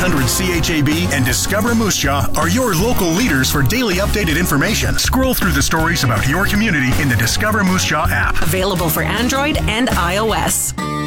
800 CHAB and Discover Moose Jaw are your local leaders for daily updated information. Scroll through the stories about your community in the Discover Moose Jaw app. Available for Android and iOS.